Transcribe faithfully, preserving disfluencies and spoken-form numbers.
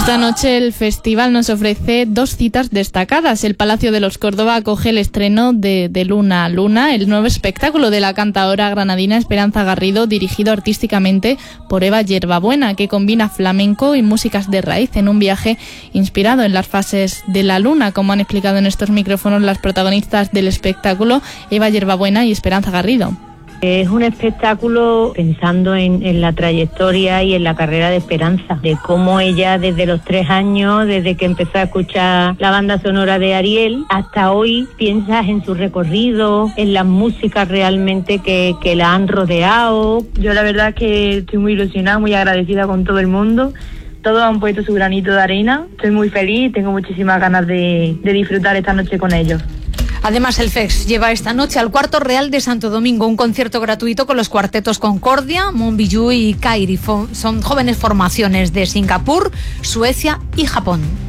Esta noche el festival nos ofrece dos citas destacadas. El Palacio de los Córdoba acoge el estreno de De Luna a Luna, el nuevo espectáculo de la cantaora granadina Esperanza Garrido, dirigido artísticamente por Eva Yerbabuena, que combina flamenco y músicas de raíz en un viaje inspirado en las fases de la luna, como han explicado en estos micrófonos las protagonistas del espectáculo, Eva Yerbabuena y Esperanza Garrido. Es un espectáculo pensando en, en la trayectoria y en la carrera de Esperanza, de cómo ella desde los tres años, desde que empezó a escuchar la banda sonora de Ariel, hasta hoy piensas en su recorrido, en las músicas realmente que, que la han rodeado. Yo la verdad que estoy muy ilusionada, muy agradecida con todo el mundo. Todos han puesto su granito de arena. Estoy muy feliz y tengo muchísimas ganas de, de disfrutar esta noche con ellos. Además, el F E X lleva esta noche al Cuarto Real de Santo Domingo un concierto gratuito con los cuartetos Concordia, Monbijou y Kairi. Son jóvenes formaciones de Singapur, Suecia y Japón.